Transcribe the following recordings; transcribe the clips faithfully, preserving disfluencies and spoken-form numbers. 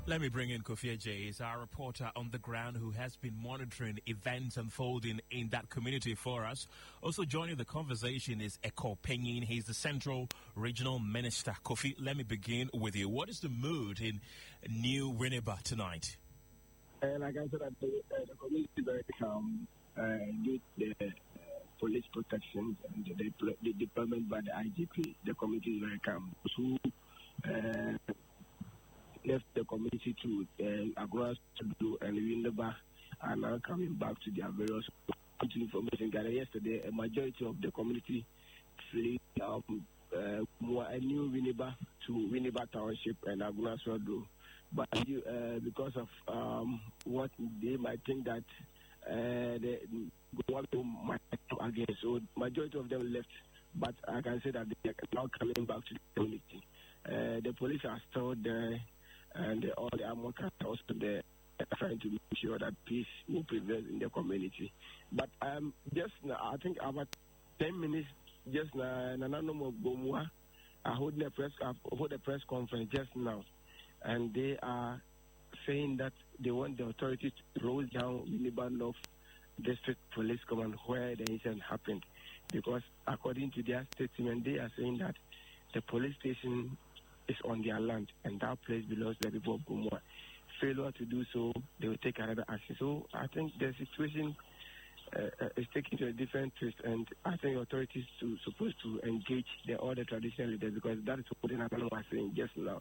Let me bring in Kofi Ejay, is our reporter on the ground who has been monitoring events unfolding in that community for us. Also joining the conversation is Eko Penyin. He's the Central Regional Minister. Kofi, let me begin with you. What is the mood in New Winneba tonight? Uh, like I said, uh, the community is very calm uh, due to the uh, police protections and the, the, the deployment by the I G P. The community is very calm. So, uh, left the community to uh, Agora to and Winneba are now coming back to their various information. Yesterday, a majority of the community fled um, uh, a new Winneba to Winneba Township and Agora Sodo. But uh, because of um, what they might think that uh, they want to might again, so majority of them left. But I can say that they are now coming back to the community. Uh, the police are still there, and all the armed cars are also there, trying to make sure that peace will prevail in the community. But um, just now, I think about ten minutes, just now, Nanano Gomwa, I hold the press, I hold the press conference just now. And they are saying that they want the authorities to roll down Winneba North District Police Command where the incident happened. Because according to their statement, they are saying that the police station is on their land and that place belongs to the people of Gomwa. Failure to do so, they will take another action. So I think the situation uh, is taken to a different twist, and I think authorities are supposed to engage the other traditional leaders, because that is what Nathan was saying just now.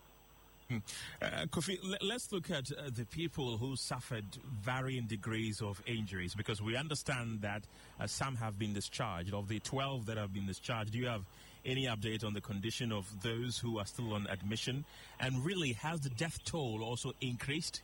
Uh, Kofi, let's look at uh, the people who suffered varying degrees of injuries, because we understand that uh, some have been discharged. Of the twelve that have been discharged, do you have any update on the condition of those who are still on admission? And really, has the death toll also increased?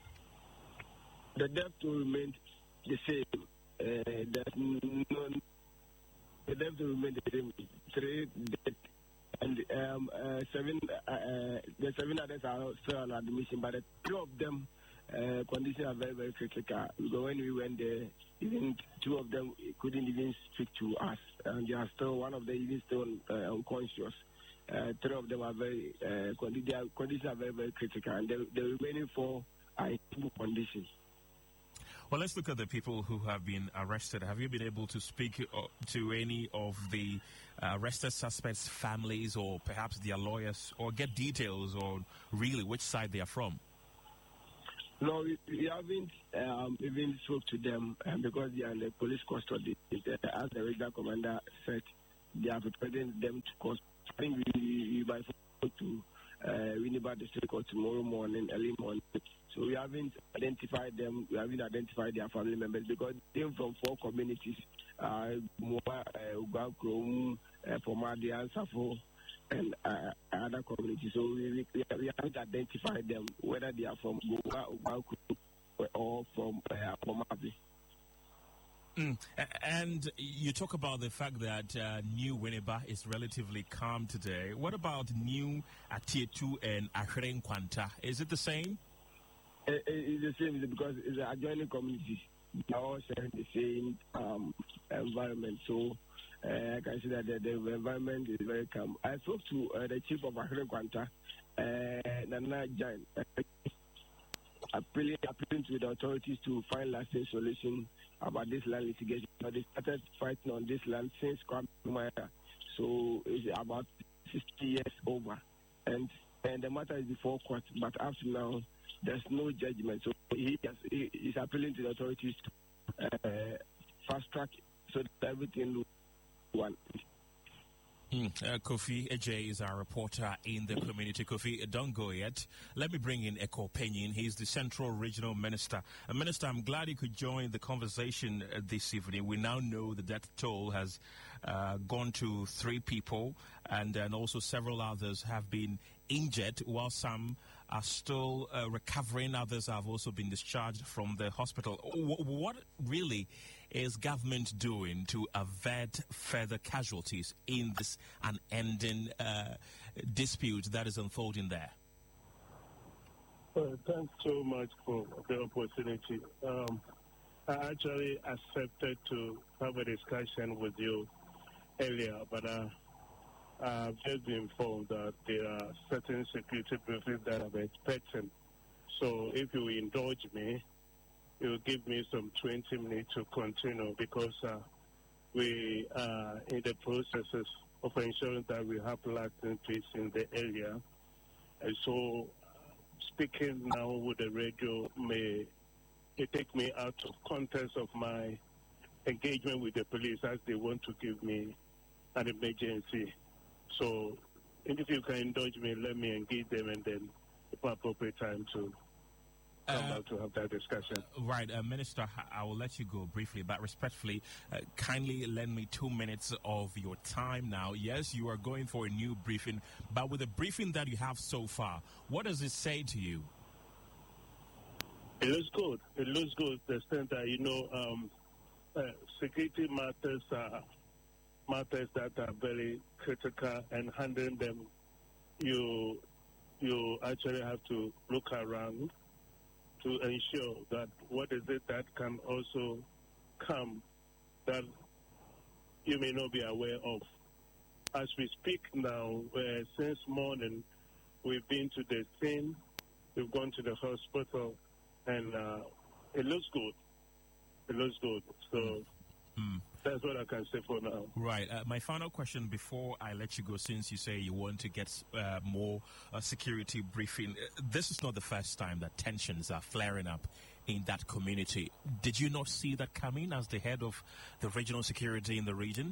The death toll remains the same. Uh, there's none, the death toll remains the same. Three deaths. And um, uh, seven, uh, uh, the seven others are still on admission, but the two of them uh, conditions are very, very critical. Because when we went there, even two of them couldn't even speak to us, and they are still, one of them even still uh, unconscious. Uh, three of them are very, uh, condi- their conditions are very, very critical, and the, the remaining four are in stable conditions. Well, let's look at the people who have been arrested. Have you been able to speak uh, to any of the uh, arrested suspects' families, or perhaps their lawyers, or get details on really which side they are from? No, we, we haven't um, even spoke to them um, because they are in the police custody. As the regional commander said, they are preparing them to court. I think we, we might go to uh, Winneba District Court tomorrow morning, early morning. So we haven't identified them, we haven't identified their family members, because they came from four communities, uh, Moa, Uga, Krom, Pomadi, and Safo, and uh, other communities. So we, we, we haven't identified them, whether they are from Goa, Uga, Krom, or from uh, Pomadi. Mm. And you talk about the fact that uh, New Winneba is relatively calm today. What about New Atietu and Aheren Kwanta? Is it the same? It's the same because it's an adjoining community. They are all sharing the same um, environment. So uh, I can see that the, the environment is very calm. I spoke to uh, the chief of Aheren Kwanta, uh, Nana Jan, uh, appealing, appealing to the authorities to find lasting solution about this land litigation. So they started fighting on this land since Kwame Nkrumah. So it's about sixty years over. And, and the matter is before court, but up to now, there's no judgment. So he is he, appealing to the authorities to uh, fast track so that everything will one. Mm. Uh, Kofi Ejay is our reporter in the community. Kofi, don't go yet. Let me bring in Eko Penyin. He's the Central Regional Minister. Uh, Minister, I'm glad you could join the conversation uh, this evening. We now know the death toll has uh, gone to three people, and then also several others have been injured, while some are still uh, recovering. Others have also been discharged from the hospital. W- what really is government doing to avert further casualties in this unending uh, dispute that is unfolding there? Well, thanks so much for the opportunity. Um, I actually accepted to have a discussion with you earlier, but uh, I've just been informed that there are certain security briefings that I'm expecting So if you indulge me, it will give me some twenty minutes to continue because uh, we are in the processes of ensuring that we have lighting peace in the area. And so speaking now with the radio may it take me out of context of my engagement with the police as they want to give me an emergency. So if you can indulge me, let me engage them and then at appropriate time to come Uh, out to have that discussion. Right, uh, Minister, I will let you go briefly, but respectfully, uh, kindly lend me two minutes of your time now. Yes, you are going for a new briefing, but with the briefing that you have so far, what does it say to you? It looks good. It looks good. The extent that, you know, um, uh, security matters are matters that are very critical, and handling them, you you actually have to look around to ensure that what is it that can also come that you may not be aware of. As we speak now, uh, since morning, we've been to the scene, we've gone to the hospital, and uh, it looks good. It looks good. So Mm. that's what I can say for now. Right. Uh, my final question before I let you go, since you say you want to get uh, more uh, security briefing, uh, this is not the first time that tensions are flaring up in that community. Did you not see that coming as the head of the regional security in the region?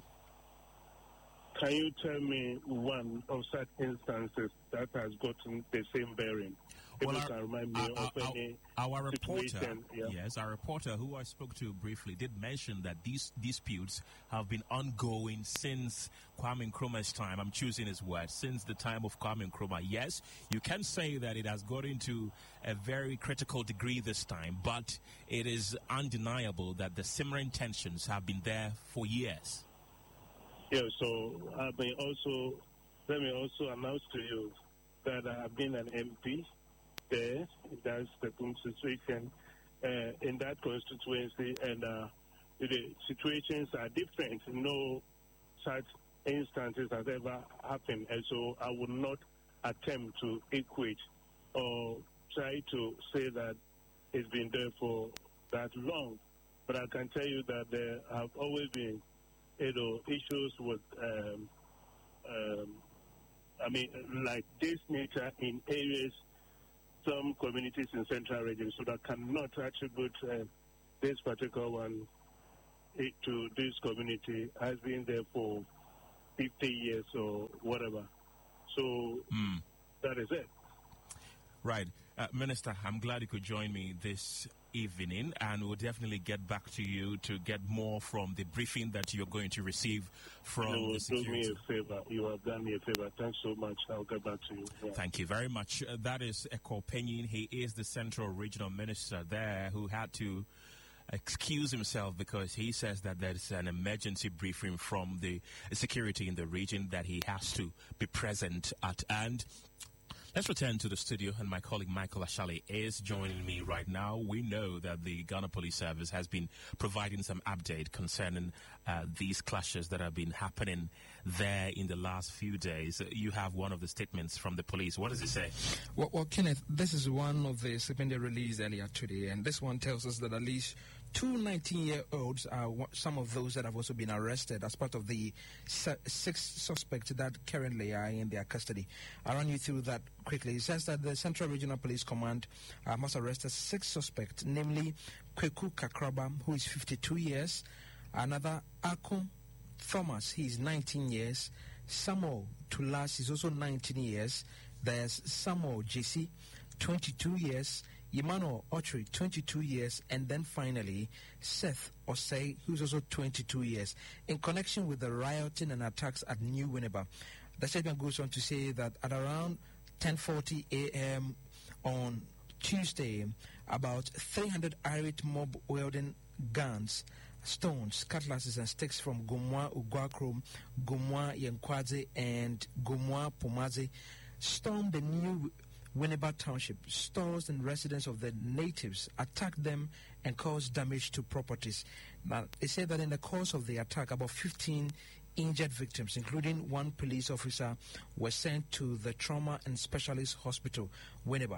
Can you tell me one of such instances that has gotten the same bearing? If Well, you our, can remind me our, of our, any our reporter, situation, yeah. yes, our reporter who I spoke to briefly did mention that these disputes have been ongoing since Kwame Nkrumah's time. I'm choosing his word, since the time of Kwame Nkrumah. Yes, you can say that it has gotten to a very critical degree this time, but it is undeniable that the simmering tensions have been there for years. Yeah, so I may also, let me also announce to you that I have been an M P there. That's the situation uh, in that constituency, and uh, the situations are different. No such instances has ever happened, and so I would not attempt to equate or try to say that it's been there for that long. But I can tell you that there have always been, you know, issues with, um, um, I mean, like this nature in areas, some communities in central region, so that cannot attribute uh, this particular one it, to this community has been there for fifty years or whatever. So Mm. that is it. Right. Uh, Minister, I'm glad you could join me this evening, and we'll definitely get back to you to get more from the briefing that you're going to receive from You the security. do me a favor. You have done me a favor. Thanks so much. I'll get back to you. Yeah. Thank you very much. Uh, that is Eko Penyin. He is the Central Regional Minister there who had to excuse himself because he says that there's an emergency briefing from the security in the region that he has to be present at. And let's return to the studio, and my colleague Michael Ashali is joining me right now. We know that the Ghana Police Service has been providing some update concerning uh, these clashes that have been happening there in the last few days. You have one of the statements from the police. What does it say? Well, well Kenneth, this is one of the statements they released earlier today, and this one tells us that at least two nineteen-year-olds are some of those that have also been arrested as part of the six suspects that currently are in their custody. I'll run you through that quickly. It says that the Central Regional Police Command um, has arrested six suspects, namely Kweku Kakraba, who is fifty-two years, another Akun Thomas, he is nineteen years, Samuel Tulas is also nineteen years, there's Samuel J C, twenty-two years, Emmanuel Autry, twenty-two years, and then finally Seth Osei, who's also twenty-two years, in connection with the rioting and attacks at New Winneba. The statement goes on to say that at around ten forty a.m. on Tuesday, about three hundred irate mob wielding guns, stones, cutlasses, and sticks from Gomwa Ugwakrom, Gomwa Yenkwadze, and Gomwa Pomaze stormed the New Winneba Township. Stores and residents of the natives attacked them and caused damage to properties. Now, they say that in the course of the attack, about fifteen injured victims, including one police officer, were sent to the Trauma and Specialist Hospital, Winneba.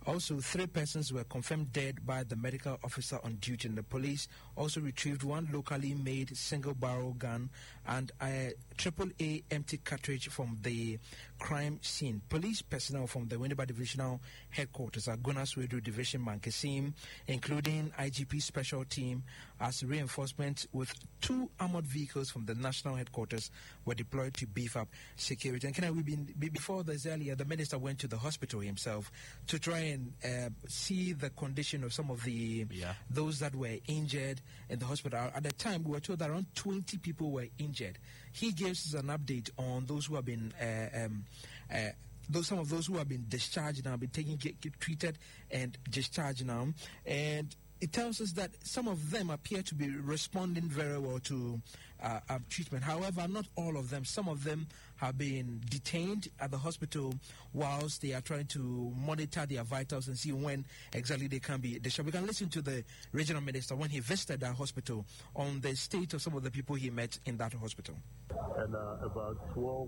Also, three persons were confirmed dead by the medical officer on duty. And the police also retrieved one locally made single-barrel gun and a triple A empty cartridge from the crime scene. Police personnel from the Winneba Divisional Headquarters at Gonaswedu Division Mankesim, including I G P Special Team, as reinforcement with two armored vehicles from the National Headquarters were deployed to beef up security. And can I, we've been, before this earlier, the minister went to the hospital himself to try and uh, see the condition of some of the yeah. those that were injured in the hospital. At the time, we were told that around twenty people were injured. He gives us an update on those who have been uh, um, uh, those some of those who have been discharged now, been taken get, get treated and discharged now, and it tells us that some of them appear to be responding very well to uh, uh, treatment. However, not all of them. Some of them have been detained at the hospital whilst they are trying to monitor their vitals and see when exactly they can be discharged. We can listen to the regional minister when he visited that hospital on the state of some of the people he met in that hospital. And uh, about twelve,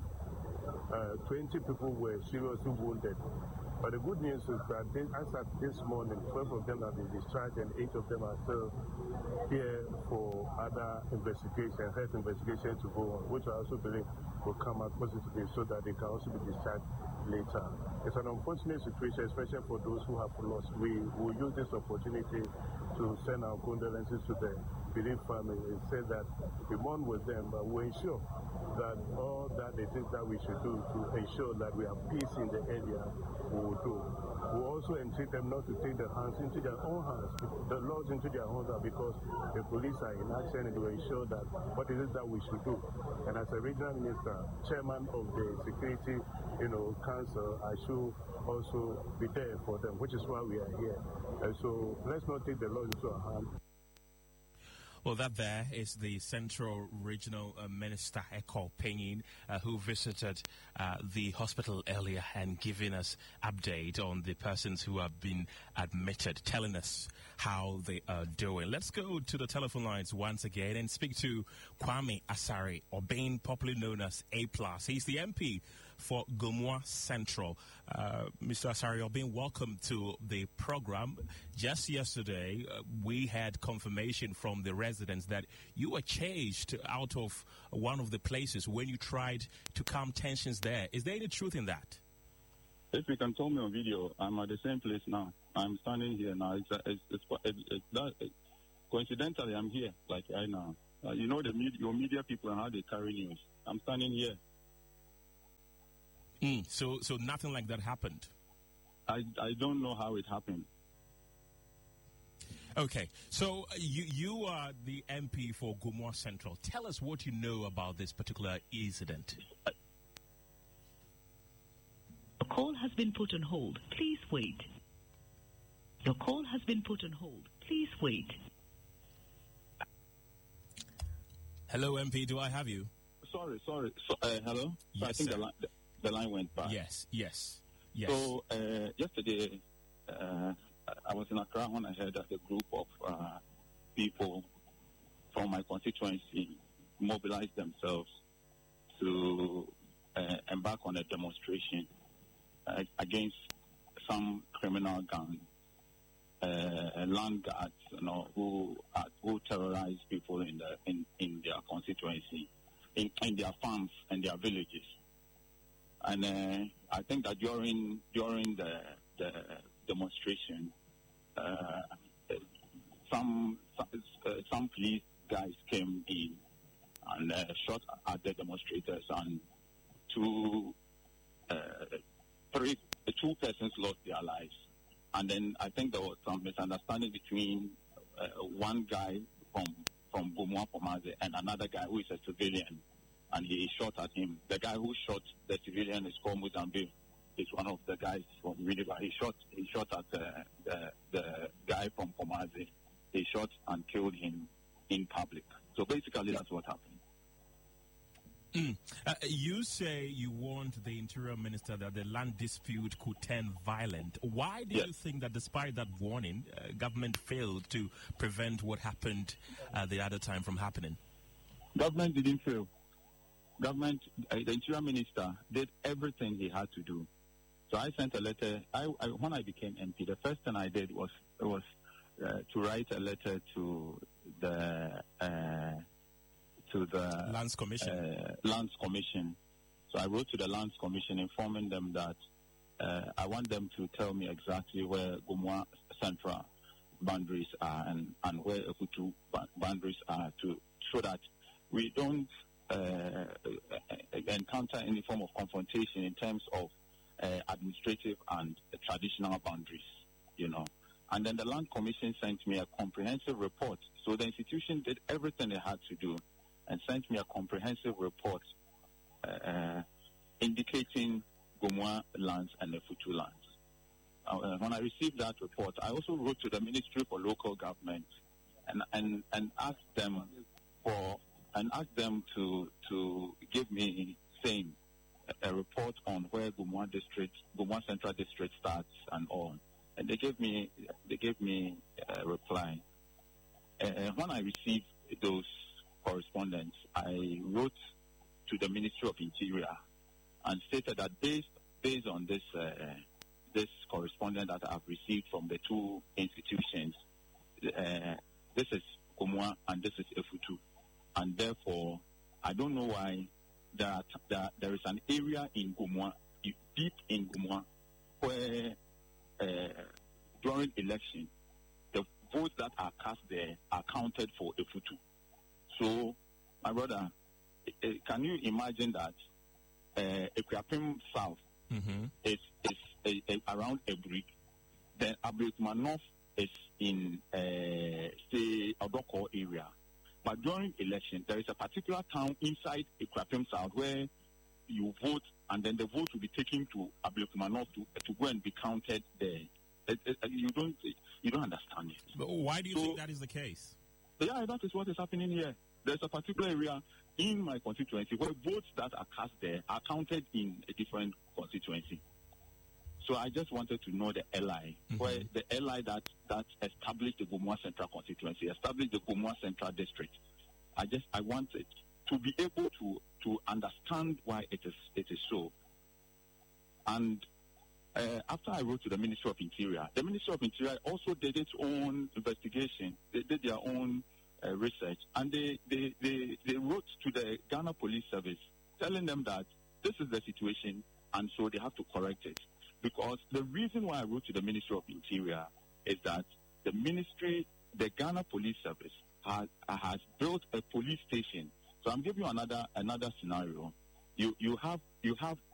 uh, twenty people were seriously wounded. But the good news is that they, as at this morning, twelve of them have been discharged and eight of them are still here for other investigation, health investigation to go on, which I also believe will come out positively so that they can also be discharged later. It's an unfortunate situation, especially for those who have lost. We will use this opportunity to send our condolences to the bereaved family and say that we mourn with them, but we ensure that all that they think that we should do to ensure that we have peace in the area, we will do. We also entreat them not to take their hands into their own hands, the laws into their own hands, because the police are in action and to ensure that what it is that we should do. And as a regional minister, chairman of the security, you know, council, I should also be there for them, which is why we are here. And so let's not take the laws into our hands. Well, that there is the Central Regional uh, Minister, Eko Penyin, uh, who visited uh, the hospital earlier and giving us update on the persons who have been admitted, telling us how they are doing. Let's go to the telephone lines once again and speak to Kwame Asare, or being popularly known as A plus. He's the M P for Gomoa Central. Uh, Mister Asare, being welcome to the program. Just yesterday, uh, we had confirmation from the residents that you were chased out of one of the places when you tried to calm tensions there. Is there any truth in that? If you can tell me on video, I'm at the same place now. I'm standing here now. It's, it's, it's, it's, it's that, it, coincidentally, I'm here, like right now. Uh, you know the media, your media people and how they carry news. I'm standing here. Mm, so, so nothing like that happened? I, I don't know how it happened. Okay, so uh, you you are the M P for Gomoa Central. Tell us what you know about this particular incident. Your call has been put on hold. Please wait. Your call has been put on hold. Please wait. Hello, M P. Do I have you? Sorry, sorry. So, uh, hello? Yes, so I think sir. the, li- the, the line went by. Yes, yes, yes. So uh, yesterday, uh, I was in Accra when I heard that a group of uh, people from my constituency mobilized themselves to uh, embark on a demonstration uh, against some criminal gang, uh, land guards, you know, who uh, who terrorize people in the in, in their constituency, in, in their farms and their villages. And uh, I think that during during the the demonstration, uh, some uh, some police guys came in and uh, shot at the demonstrators, and two uh, three two persons lost their lives. And then I think there was some misunderstanding between uh, one guy from from Gomoa Pomaze and another guy who is a civilian, and he shot at him. The guy who shot the civilian is called Muzambi. He's one of the guys from Winneba. He shot he shot at uh, the the guy from Pomaze. He shot and killed him in public. So basically, that's what happened. Mm. Uh, you say you warned the Interior Minister that the land dispute could turn violent. Why do yes. you think that despite that warning, uh, government failed to prevent what happened uh, the other time from happening? Government didn't fail. Government, uh, the Interior Minister did everything he had to do So I sent a letter. I, I when I became M P, the first thing I did was was uh, to write a letter to the uh, to the Lands Commission. Uh, Lands Commission. So I wrote to the Lands Commission informing them that uh, I want them to tell me exactly where Gumwa Central boundaries are and, and where Efutu boundaries are, to so that we don't uh, encounter any form of confrontation in terms of uh, administrative and uh, traditional boundaries, you know. And then the Land Commission sent me a comprehensive report. So the institution did everything it had to do and sent me a comprehensive report uh, indicating Gumwa lands and the Futu lands. Uh, when I received that report, I also wrote to the Ministry for Local Government and and, and asked them for and asked them to to give me same a, a report on where Gumwa district, Gumwa Central District starts and all. And they gave me they gave me a reply. Uh, when I received those correspondence, I wrote to the Ministry of Interior and stated that based based on this uh, this correspondence that I've received from the two institutions, uh, this is Gumwa and this is Efutu, and therefore I don't know why there are, there, there is an area in Gumwa, deep in Gumwa, where uh, during election the votes that are cast there are counted for Efutu. So, my brother, uh, can you imagine that uh, Equiapim South mm-hmm. is, is a, a, around Ebrik, then Abrikma North is in, uh, say, Odoko area. But during election, there is a particular town inside Equiapim South where you vote, and then the vote will be taken to Abrikma North to, to go and be counted there. It, it, you don't you don't understand it. But why do you so, think that is the case? Yeah, that is what is happening here. There's a particular area in my constituency where votes that are cast there are counted in a different constituency. So I just wanted to know the L I, mm-hmm. where the L I that, that established the Gumwa Central constituency, established the Gumwa Central district. I just I wanted to be able to to understand why it is it is so. And uh, after I wrote to the Ministry of Interior, the Ministry of Interior also did its own investigation. They did their own uh, research, and they, they, they, they wrote to the Ghana Police Service telling them that this is the situation, and so they have to correct it. Because the reason why I wrote to the Ministry of Interior is that the ministry, the Ghana Police Service, has, has built a police station. So I'm giving you another another scenario. You you have you have